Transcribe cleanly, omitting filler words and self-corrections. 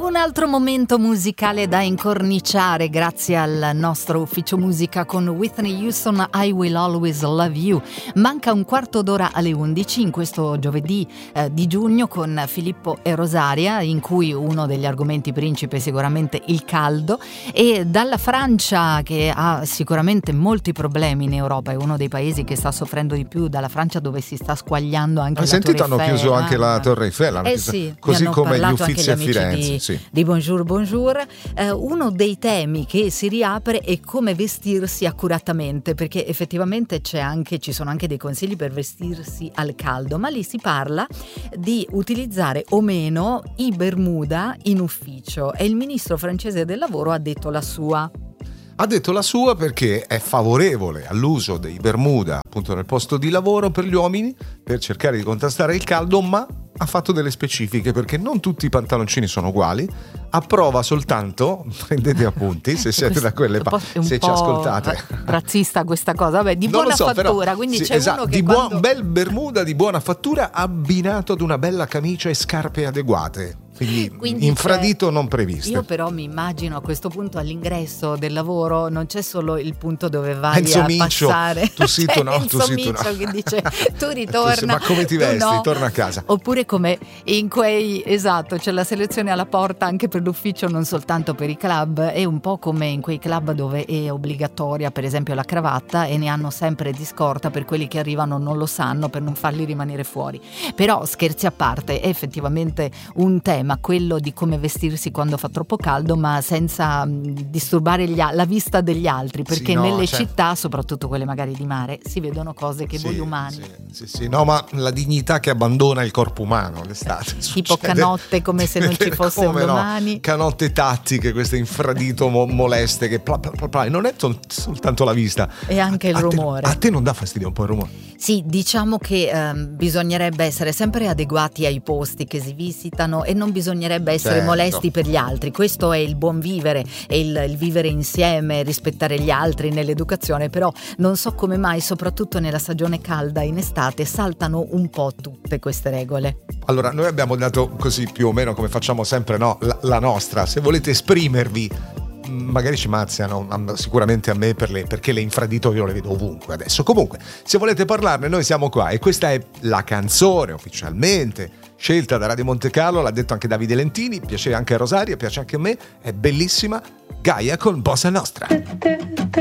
Un altro momento musicale da incorniciare grazie al nostro ufficio musica con Whitney Houston, I Will Always Love You. Manca un quarto d'ora alle 11 in questo giovedì di giugno con Filippo e Rosaria, in cui uno degli argomenti principe è sicuramente il caldo, e dalla Francia, che ha sicuramente molti problemi in Europa, è uno dei paesi che sta soffrendo di più, dalla Francia dove si sta squagliando anche la Torre Eiffel. Hanno chiuso anche la Torre Eiffel, sì, così come gli Uffizi a Firenze. Di Bonjour. Uno dei temi che si riapre è come vestirsi accuratamente, perché effettivamente ci sono anche dei consigli per vestirsi al caldo, ma lì si parla di utilizzare o meno i bermuda in ufficio, e il ministro francese del lavoro ha detto la sua. Ha detto la sua perché è favorevole all'uso dei bermuda appunto nel posto di lavoro per gli uomini, per cercare di contrastare il caldo, ma ha fatto delle specifiche perché non tutti i pantaloncini sono uguali. Approva soltanto, prendete appunti se siete da quelle se ci ascoltate. Razzista questa cosa, vabbè, di buona fattura, però, quindi sì, c'è esatto, uno che un bel bermuda di buona fattura abbinato ad una bella camicia e scarpe adeguate. Quindi infradito non previsto. Io però mi immagino a questo punto all'ingresso del lavoro non c'è solo il punto dove vai Enzo a Mincio, passare. Tu sì, tu no, Enzo tu sì, Mincio tu no. Che dice tu ritorna. Ma come ti vesti? No. Torna a casa. Oppure come in quei, esatto, c'è la selezione alla porta anche per l'ufficio, non soltanto per i club. È un po' come in quei club dove è obbligatoria per esempio la cravatta e ne hanno sempre di scorta per quelli che arrivano non lo sanno, per non farli rimanere fuori. Però scherzi a parte, è effettivamente un tema quello di come vestirsi quando fa troppo caldo, ma senza disturbare la vista degli altri, perché nelle città, soprattutto quelle magari di mare, si vedono cose che voi umani no, ma la dignità che abbandona il corpo umano l'estate tipo canotte come se non ci fosse un domani, no? Canotte tattiche, queste infradito moleste che non è soltanto la vista, e anche il rumore. A te non dà fastidio un po' il rumore? Sì, diciamo che bisognerebbe essere sempre adeguati ai posti che si visitano e non bisognerebbe essere molesti per gli altri. Questo è il buon vivere, è il vivere insieme, rispettare gli altri nell'educazione. Però non so come mai, soprattutto nella stagione calda in estate, saltano un po' tutte queste regole. Allora, noi abbiamo dato così più o meno come facciamo sempre, no? La nostra. Se volete esprimervi, magari ci mazziano sicuramente a me perché le infradito io le vedo ovunque adesso. Comunque, se volete parlarne, noi siamo qua, e questa è la canzone ufficialmente scelta da Radio Monte Carlo, l'ha detto anche Davide Lentini, piace anche a Rosaria, piace anche a me, è bellissima, Gaia con Bossa Nostra.